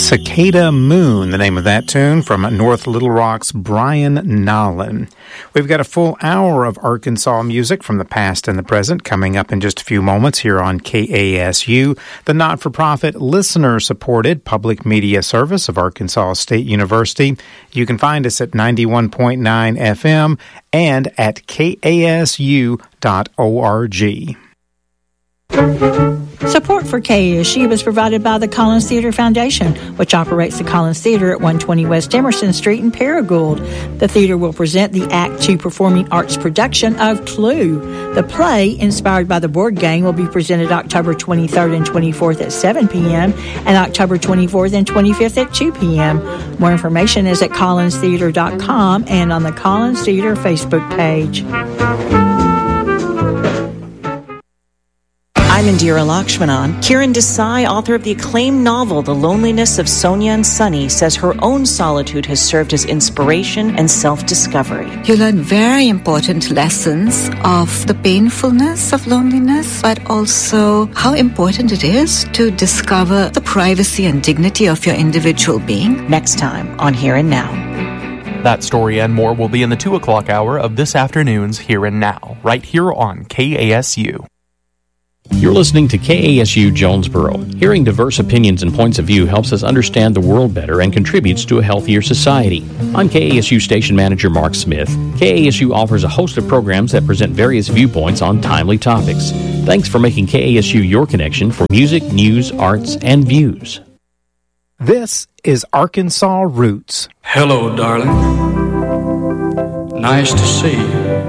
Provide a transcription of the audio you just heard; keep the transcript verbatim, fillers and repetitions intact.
Cicada Moon, the name of that tune from North Little Rock's Brian Nolan. We've got a full hour of Arkansas music from the past and the present coming up in just a few moments here on K A S U, the not-for-profit, listener-supported public media service of Arkansas State University. You can find us at ninety-one point nine F M and at K A S U dot org. Support for K A S U is provided by the Collins Theater Foundation, which operates the Collins Theater at one twenty West Emerson Street in Paragould. The theater will present the Act Two Performing Arts production of Clue. The play, inspired by the board game, will be presented October twenty-third and twenty-fourth at seven p.m. and October twenty-fourth and twenty-fifth at two p.m. More information is at collins theater dot com and on the Collins Theater Facebook page. I'm Indira Lakshmanan. Kiran Desai, author of the acclaimed novel The Loneliness of Sonia and Sunny, says her own solitude has served as inspiration and self-discovery. You learn very important lessons of the painfulness of loneliness, but also how important it is to discover the privacy and dignity of your individual being. Next time on Here and Now. That story and more will be in the two o'clock hour of this afternoon's Here and Now, right here on K A S U. You're listening to K A S U Jonesboro. Hearing diverse opinions and points of view helps us understand the world better and contributes to a healthier society. I'm K A S U Station Manager Mark Smith. K A S U offers a host of programs that present various viewpoints on timely topics. Thanks for making K A S U your connection for music, news, arts, and views. This is Arkansas Roots. Hello, darling. Nice to see you.